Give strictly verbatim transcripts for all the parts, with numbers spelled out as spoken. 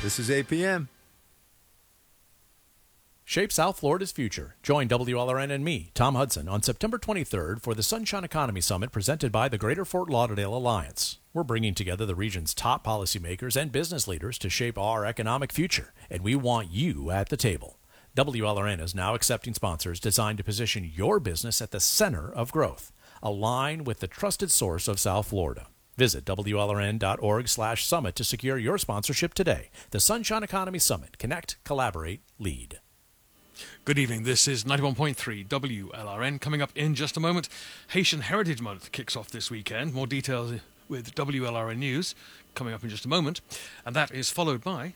This is A P M. Shape South Florida's future. Join W L R N and me, Tom Hudson, on September twenty-third for the Sunshine Economy Summit presented by the Greater Fort Lauderdale Alliance. We're bringing together the region's top policymakers and business leaders to shape our economic future, and we want you at the table. W L R N is now accepting sponsors designed to position your business at the center of growth. Align with the trusted source of South Florida. Visit W L R N dot org slash summit to secure your sponsorship today. The Sunshine Economy Summit. Connect, collaborate, lead. Good evening, this is ninety-one point three W L R N. Coming up in just a moment, Haitian Heritage Month kicks off this weekend. More details with W L R N News coming up in just a moment. And that is followed by...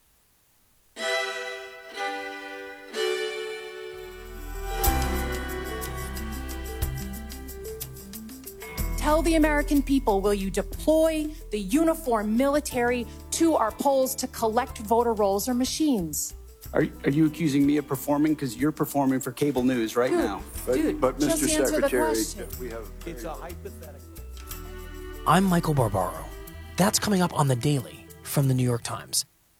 Tell the American people, will you deploy the uniformed military to our polls to collect voter rolls or machines? Are, are you accusing me of performing? Because you're performing for cable news right dude, now. But, dude, but just Mister answer the Secretary, question. we have... It's a hypothetical. I'm Michael Barbaro. That's coming up on The Daily from The New York Times.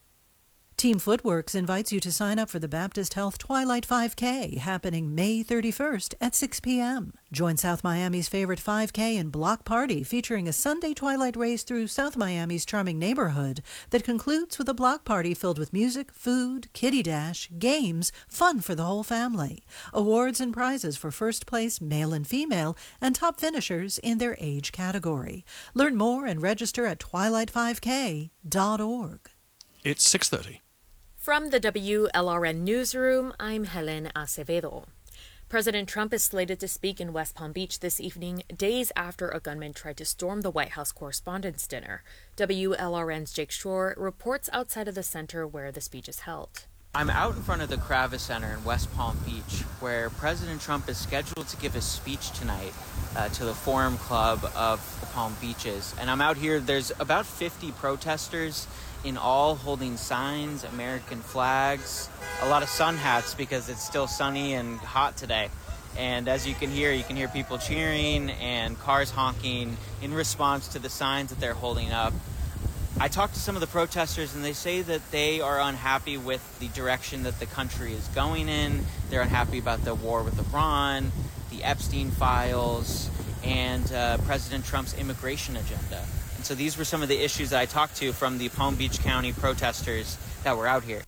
Team Footworks invites you to sign up for the Baptist Health Twilight five K happening May thirty-first at six p.m. Join South Miami's favorite five K and block party featuring a Sunday twilight race through South Miami's charming neighborhood that concludes with a block party filled with music, food, kiddie dash, games, fun for the whole family. Awards and prizes for first place male and female and top finishers in their age category. Learn more and register at twilight five k dot org. It's six thirty. From the W L R N Newsroom, I'm Helen Acevedo. President Trump is slated to speak in West Palm Beach this evening, days after a gunman tried to storm the White House Correspondents' Dinner. W L R N's Jake Shore reports outside of the center where the speech is held. I'm out in front of the Kravis Center in West Palm Beach, where President Trump is scheduled to give a speech tonight uh, to the Forum Club of the Palm Beaches. And I'm out here, there's about fifty protesters in all holding signs, American flags, a lot of sun hats because it's still sunny and hot today. And as you can hear, you can hear people cheering and cars honking in response to the signs that they're holding up. I talked to some of the protesters and they say that they are unhappy with the direction that the country is going in. They're unhappy about the war with Iran, the Epstein files, and uh, President Trump's immigration agenda. And so these were some of the issues that I talked to from the Palm Beach County protesters that were out here.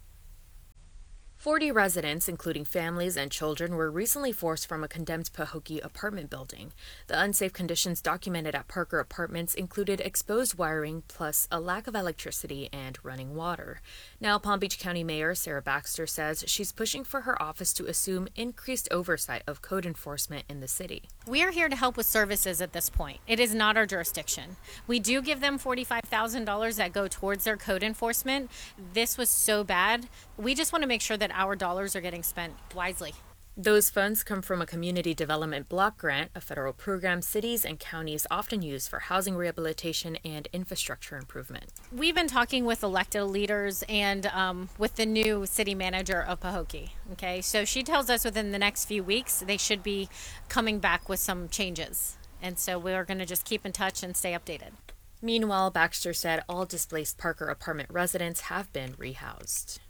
Forty residents, including families and children, were recently forced from a condemned Pahokee apartment building. The unsafe conditions documented at Parker Apartments included exposed wiring plus a lack of electricity and running water. Now, Palm Beach County Mayor Sarah Baxter says she's pushing for her office to assume increased oversight of code enforcement in the city. We are here to help with services at this point. It is not our jurisdiction. We do give them forty-five thousand dollars that go towards their code enforcement. This was so bad. We just want to make sure that our dollars are getting spent wisely. Those funds come from a community development block grant, a federal program cities and counties often use for housing rehabilitation and infrastructure improvement. We've been talking with elected leaders and um, with the new city manager of Pahokee. Okay, so she tells us within the next few weeks they should be coming back with some changes. And so we're going to just keep in touch and stay updated. Meanwhile, Baxter said all displaced Parker apartment residents have been rehoused.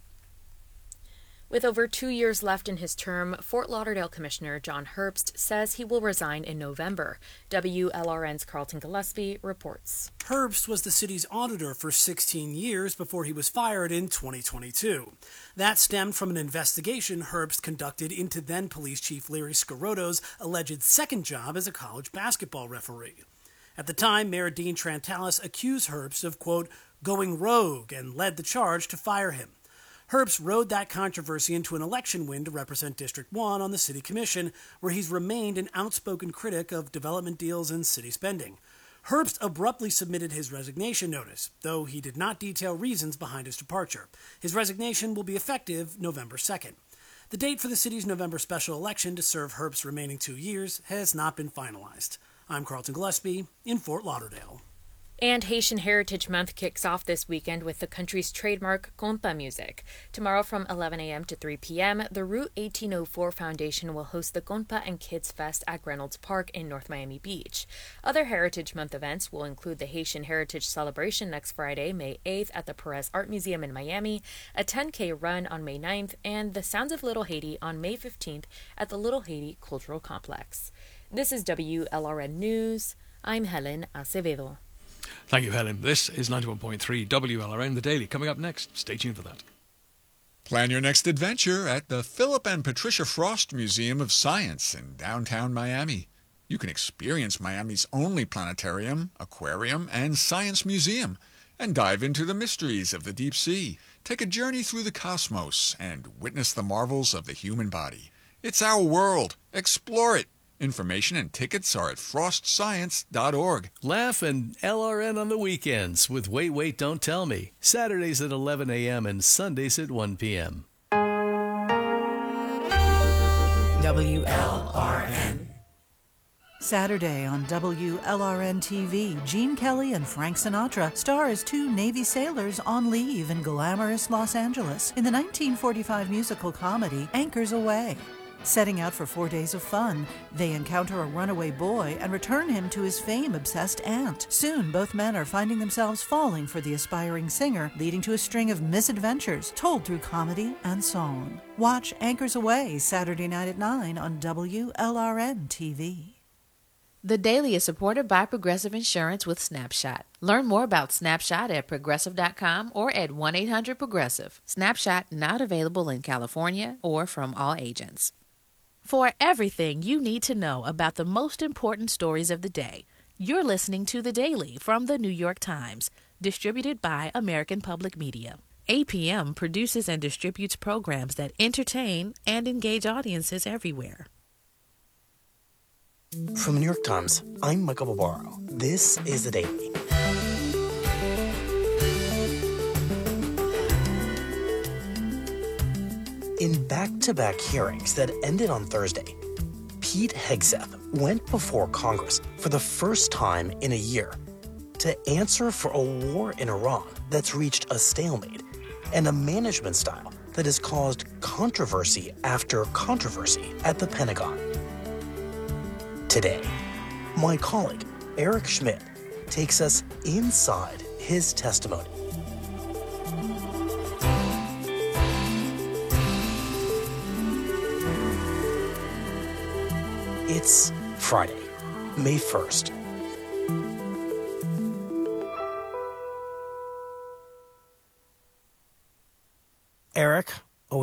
With over two years left in his term, Fort Lauderdale Commissioner John Herbst says he will resign in November. W L R N's Carlton Gillespie reports. Herbst was the city's auditor for sixteen years before he was fired in twenty twenty-two. That stemmed from an investigation Herbst conducted into then Police Chief Larry Scirotto's alleged second job as a college basketball referee. At the time, Mayor Dean Trantalis accused Herbst of, quote, going rogue and led the charge to fire him. Herbst rode that controversy into an election win to represent District one on the City Commission, where he's remained an outspoken critic of development deals and city spending. Herbst abruptly submitted his resignation notice, though he did not detail reasons behind his departure. His resignation will be effective November second. The date for the city's November special election to serve Herbst's remaining two years has not been finalized. I'm Carlton Gillespie in Fort Lauderdale. And Haitian Heritage Month kicks off this weekend with the country's trademark compa music. Tomorrow from eleven a.m. to three p.m., the Route eighteen oh four Foundation will host the Compa and Kids Fest at Reynolds Park in North Miami Beach. Other Heritage Month events will include the Haitian Heritage Celebration next Friday, May eighth, at the Perez Art Museum in Miami, a ten K run on May ninth, and the Sounds of Little Haiti on May fifteenth at the Little Haiti Cultural Complex. This is W L R N News. I'm Helen Acevedo. Thank you, Helen. This is ninety-one point three W L R N, The Daily. Coming up next. Stay tuned for that. Plan your next adventure at the Philip and Patricia Frost Museum of Science in downtown Miami. You can experience Miami's only planetarium, aquarium, and science museum, and dive into the mysteries of the deep sea. Take a journey through the cosmos and witness the marvels of the human body. It's our world. Explore it. Information and tickets are at frost science dot org. Laugh and L R N on the weekends with Wait, Wait, Don't Tell Me. Saturdays at eleven a.m. and Sundays at one p.m. W L R N. Saturday on W L R N T V, Gene Kelly and Frank Sinatra star as two Navy sailors on leave in glamorous Los Angeles in the nineteen forty-five musical comedy Anchors Aweigh. Setting out for four days of fun, they encounter a runaway boy and return him to his fame-obsessed aunt. Soon, both men are finding themselves falling for the aspiring singer, leading to a string of misadventures told through comedy and song. Watch Anchors Aweigh Saturday night at nine on W L R N T V. The Daily is supported by Progressive Insurance with Snapshot. Learn more about Snapshot at progressive dot com or at one eight hundred progressive. Snapshot not available in California or from all agents. For everything you need to know about the most important stories of the day, you're listening to The Daily from The New York Times, distributed by American Public Media. A P M produces and distributes programs that entertain and engage audiences everywhere. From The New York Times, I'm Michael Barbaro. This is The Daily. In back-to-back hearings that ended on Thursday, Pete Hegseth went before Congress for the first time in a year to answer for a war in Iran that's reached a stalemate and a management style that has caused controversy after controversy at the Pentagon. Today, my colleague, Eric Schmidt, takes us inside his testimony. It's Friday, May first. Eric,